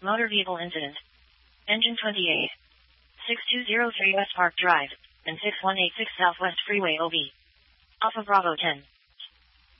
Motor vehicle incident. Engine 28. 6203 West Park Drive, and 6186 Southwest Freeway OB. Alpha Bravo 10.